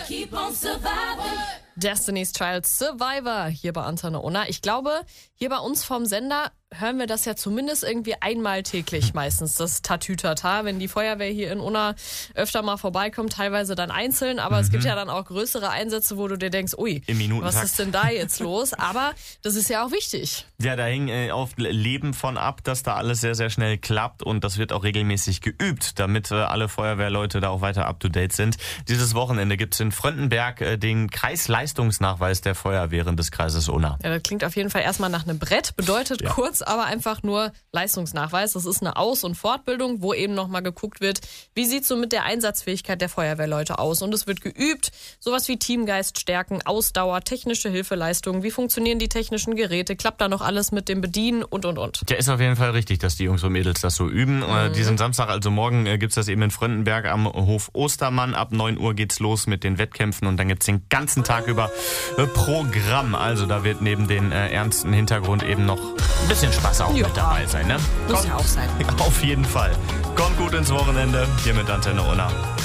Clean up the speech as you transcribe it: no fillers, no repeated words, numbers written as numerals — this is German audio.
Keep on surviving. Destiny's Child Survivor hier bei Antenne Unna. Ich glaube, hier bei uns vom Sender hören wir das ja zumindest irgendwie einmal täglich meistens, das Tatütata, wenn die Feuerwehr hier in Unna öfter mal vorbeikommt, teilweise dann einzeln, aber es gibt ja dann auch größere Einsätze, wo du dir denkst, ui, was ist denn da jetzt los? Aber das ist ja auch wichtig. Ja, da hängt auf Leben von ab, dass da alles sehr, sehr schnell klappt und das wird auch regelmäßig geübt, damit alle Feuerwehrleute da auch weiter up-to-date sind. Dieses Wochenende gibt's in Fröndenberg den Kreisleistungsnachweis der Feuerwehren des Kreises Unna. Ja, das klingt auf jeden Fall erstmal nach einem Brett, bedeutet kurz, aber einfach nur Leistungsnachweis. Das ist eine Aus- und Fortbildung, wo eben nochmal geguckt wird, wie sieht's so mit der Einsatzfähigkeit der Feuerwehrleute aus. Und es wird geübt, sowas wie Teamgeist stärken, Ausdauer, technische Hilfeleistungen, wie funktionieren die technischen Geräte, klappt da noch alles mit dem Bedienen und. Ja, ist auf jeden Fall richtig, dass die Jungs und Mädels das so üben. Diesen Samstag, also morgen, gibt's das eben in Fröndenberg am Hof Ostermann. Ab 9 Uhr geht's los mit den Wettkämpfen und dann gibt's den ganzen Tag über Programm. Also da wird neben den ernsten Hintergrund eben noch ein bisschen Spaß auch mit dabei sein, ne? Muss ja auch sein. Auf jeden Fall. Kommt gut ins Wochenende, hier mit Antenne Unna.